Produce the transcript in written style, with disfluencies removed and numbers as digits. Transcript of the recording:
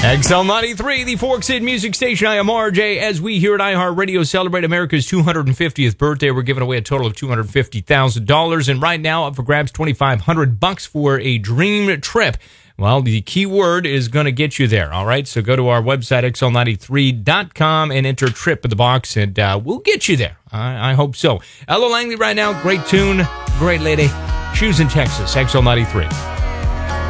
XL93, the Forks Inn Music Station. I am RJ. As we here at iHeartRadio celebrate America's 250th birthday, we're giving away a total of $250,000. And right now, up for grabs, $2,500 for a dream trip. Well, the key word is going to get you there, all right? So go to our website, XL93.com, and enter trip in the box, and we'll get you there. I hope so. Ella Langley right now, great tune, great lady. Shoes in Texas, XL93.